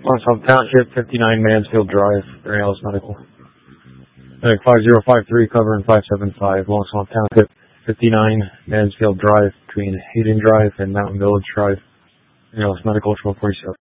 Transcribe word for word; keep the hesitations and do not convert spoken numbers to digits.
Long Swamp Township, fifty-nine Mansfield Drive, Rainellis Medical. Uh, five zero five three, covering five seven five, Long Swamp Township, fifty-nine Mansfield Drive, between Hayden Drive and Mountain Village Drive, Rainellis Medical, twelve forty-seven.